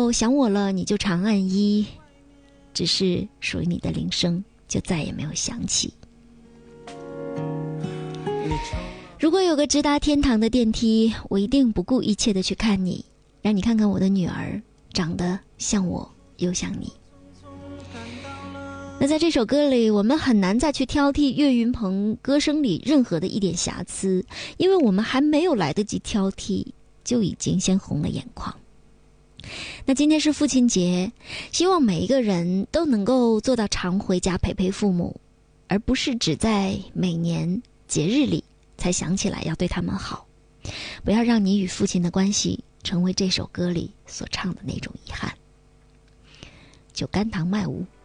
后想我了你就长按1，只是属于你的铃声就再也没有响起。如果有个直达天堂的电梯，我一定不顾一切的去看你，让你看看我的女儿长得像我又像你。那在这首歌里，我们很难再去挑剔岳云鹏歌声里任何的一点瑕疵，因为我们还没有来得及挑剔，就已经先红了眼眶。那今天是父亲节，希望每一个人都能够做到常回家陪陪父母，而不是只在每年节日里才想起来要对他们好。不要让你与父亲的关系成为这首歌里所唱的那种遗憾。酒干倘卖无。